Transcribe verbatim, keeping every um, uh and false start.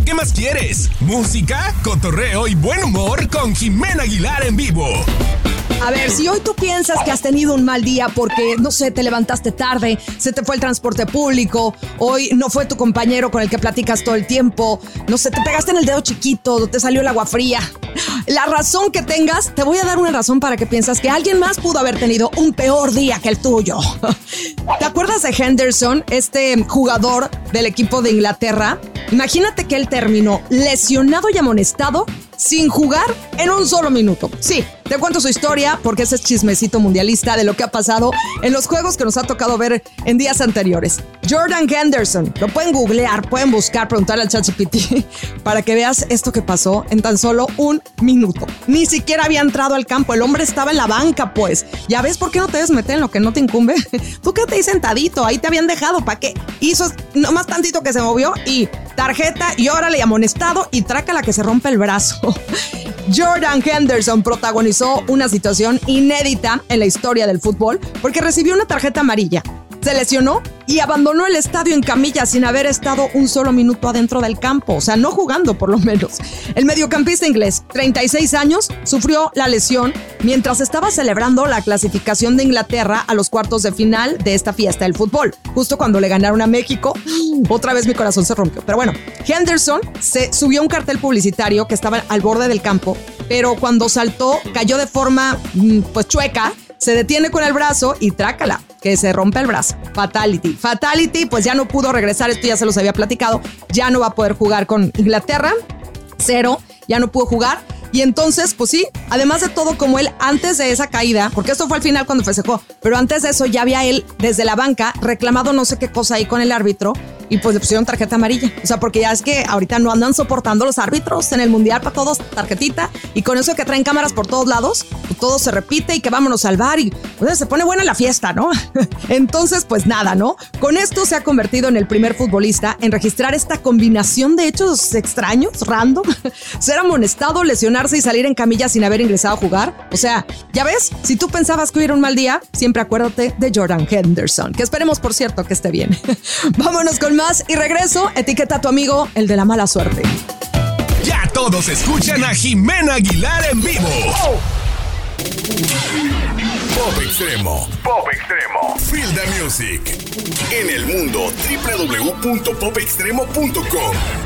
¿Qué más quieres? Música, cotorreo y buen humor con Jimena Aguilar en vivo. A ver, si hoy tú piensas que has tenido un mal día porque, no sé, te levantaste tarde, se te fue el transporte público, hoy no fue tu compañero con el que platicas todo el tiempo, no sé, te pegaste en el dedo chiquito, te salió el agua fría. La razón que tengas, te voy a dar una razón para que piensas que alguien más pudo haber tenido un peor día que el tuyo. ¿Te acuerdas de Henderson, este jugador del equipo de Inglaterra? Imagínate que él terminó lesionado y amonestado sin jugar en un solo minuto. Sí, te cuento su historia porque ese es chismecito mundialista de lo que ha pasado en los juegos que nos ha tocado ver en días anteriores. Jordan Henderson, lo pueden googlear, pueden buscar, preguntarle al ChatGPT para que veas esto que pasó en tan solo un minuto. Ni siquiera había entrado al campo, el hombre estaba en la banca, pues. ¿Ya ves por qué no te debes meter en lo que no te incumbe? Tú quédate ahí sentadito, ahí te habían dejado, ¿para qué? Hizo nomás tantito que se movió y tarjeta y órale, amonestado y trácala que se rompe el brazo. Jordan Henderson protagonizó una situación inédita en la historia del fútbol porque recibió una tarjeta amarilla, se lesionó y abandonó el estadio en camilla sin haber estado un solo minuto adentro del campo, o sea, no jugando por lo menos. El mediocampista inglés, treinta y seis años, sufrió la lesión mientras estaba celebrando la clasificación de Inglaterra a los cuartos de final de esta fiesta del fútbol, justo cuando le ganaron a México. Otra vez mi corazón se rompió. Pero bueno, Henderson se subió a un cartel publicitario que estaba al borde del campo, pero cuando saltó cayó de forma pues chueca, se detiene con el brazo y trácala, que se rompe el brazo. Fatality. Fatality, pues ya no pudo regresar, esto ya se los había platicado, ya no va a poder jugar con Inglaterra, cero, ya no pudo jugar. Y entonces, pues sí, además de todo, como él antes de esa caída, porque esto fue al final cuando festejó, pero antes de eso ya había él desde la banca reclamado no sé qué cosa ahí con el árbitro y pues le pusieron tarjeta amarilla. O sea, porque ya es que ahorita no andan soportando los árbitros en el mundial para todos, tarjetita, y con eso que traen cámaras por todos lados, pues todo se repite y que vámonos al bar y pues, se pone buena la fiesta, ¿no? Entonces, pues nada, ¿no? Con esto se ha convertido en el primer futbolista en registrar esta combinación de hechos extraños, random, ser amonestado, lesionarse y salir en camilla sin haber ingresado a jugar. O sea, ya ves, si tú pensabas que hubiera un mal día, siempre acuérdate de Jordan Henderson, que esperemos, por cierto, que esté bien. Vámonos con más y regreso. Etiqueta a tu amigo, el de la mala suerte. Ya todos escuchan a Jimena Aguilar en vivo. Oh. Pop Extremo. Pop Extremo. Feel the music. En el mundo, doble u doble u doble u punto pop extremo punto com.